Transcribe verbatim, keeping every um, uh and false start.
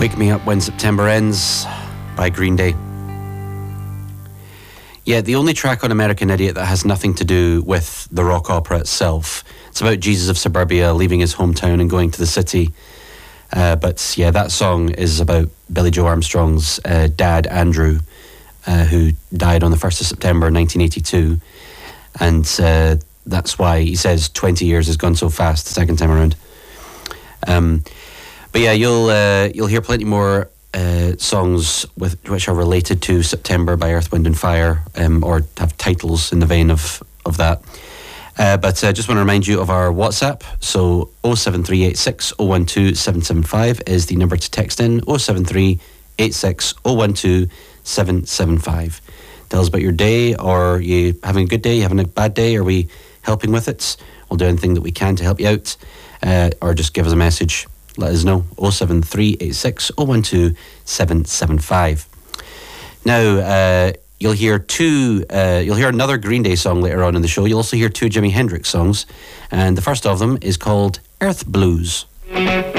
Wake Me Up When September Ends by Green Day. Yeah, the only track on American Idiot that has nothing to do with the rock opera itself. It's about Jesus of Suburbia leaving his hometown and going to the city. Uh, but yeah, that song is about Billie Joe Armstrong's uh, dad, Andrew, uh, who died on the first of September nineteen eighty-two. And uh, that's why he says twenty years has gone so fast the second time around. Um, but yeah, you'll uh, you'll hear plenty more uh, songs with which are related to September by Earth, Wind and Fire, um, or have titles in the vein of, of that. Uh, but I uh, just want to remind you of our WhatsApp. So oh seven three eight six oh one two seven seven five is the number to text in. oh seven three eight six oh one two seven seven five. Tell us about your day. Or you having a good day, you having a bad day? Are we helping with it? We'll do anything that we can to help you out. Uh, or just give us a message. Let us know. oh seven three eight six oh one two seven seven five. Now, uh, you'll hear two, uh, you'll hear another Green Day song later on in the show. You'll also hear two Jimi Hendrix songs. And the first of them is called Earth Blues.